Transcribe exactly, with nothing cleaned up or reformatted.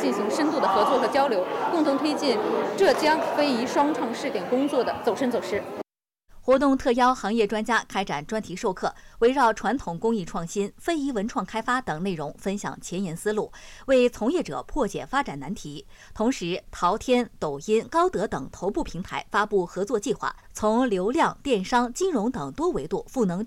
进行深度的合作和交流，共同推进浙江非遗双创试点工作的走深走实。 活动特邀行业专家开展专题授课，围绕传统工艺创新、非遗文创开发等内容分享前沿思路，为从业者破解发展难题。同时，淘天、抖音、高德等头部平台发布合作计划，从流量、电商、金融等多维度赋能